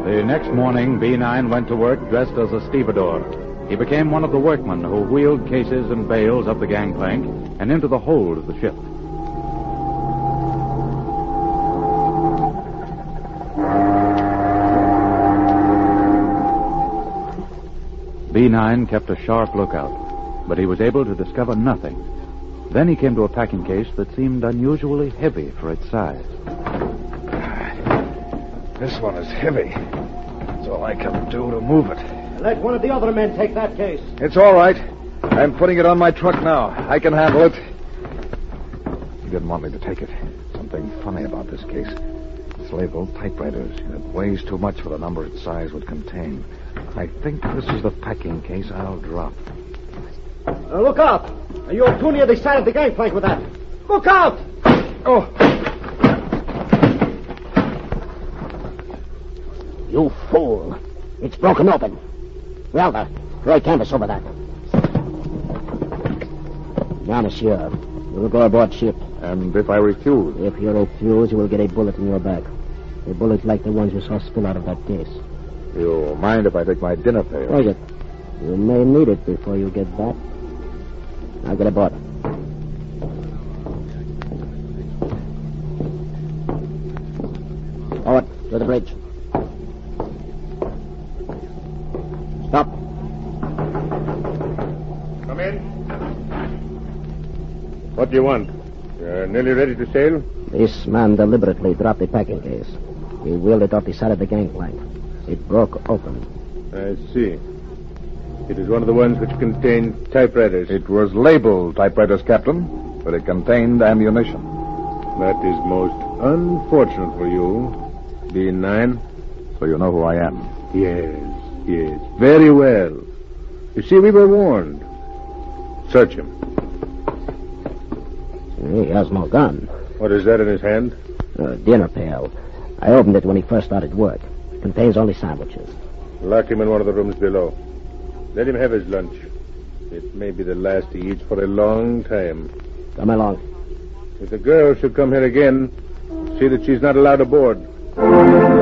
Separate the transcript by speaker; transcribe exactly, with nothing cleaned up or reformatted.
Speaker 1: The next morning, B nine went to work dressed as a stevedore. He became one of the workmen who wheeled cases and bales up the gangplank and into the hold of the ship. B nine kept a sharp lookout, but he was able to discover nothing. Then he came to a packing case that seemed unusually heavy for its size.
Speaker 2: This one is heavy. That's all I can do to move it.
Speaker 3: Let one of the other men take that case.
Speaker 2: It's all right. I'm putting it on my truck now. I can handle it. You didn't want me to take it. Something funny about this case. It's labeled typewriters. It weighs too much for the number its size would contain. I think this is the packing case I'll drop.
Speaker 3: Uh, look out! You're too near the side of the gangplank with that. Look out!
Speaker 2: Oh!
Speaker 4: You fool. It's broken open. Well, there. Throw a canvas over that. Now, monsieur, you will go aboard ship.
Speaker 2: And if I refuse?
Speaker 4: If you refuse, you will get a bullet in your back. A bullet like the ones you saw spill out of that case.
Speaker 2: You mind if I take my dinner pail?
Speaker 4: Take it. You may need it before you get back. Now get aboard. Forward, to the bridge. Stop.
Speaker 5: Come in. What do you want? You're nearly ready to sail?
Speaker 4: This man deliberately dropped the packing case. He wheeled it off the side of the gangplank. It broke open.
Speaker 5: I see. It is one of the ones which contained typewriters.
Speaker 2: It was labeled typewriters, Captain, but it contained ammunition.
Speaker 5: That is most unfortunate for you, B nine.
Speaker 2: So you know who I am?
Speaker 5: Yes, yes. Very well. You see, we were warned. Search him.
Speaker 4: He has no gun.
Speaker 5: What is that in his hand?
Speaker 4: A dinner pail. I opened it when he first started work. It contains only sandwiches.
Speaker 5: Lock him in one of the rooms below. Let him have his lunch. It may be the last he eats for a long time.
Speaker 4: Come along.
Speaker 5: If the girl should come here again, see that she's not allowed aboard.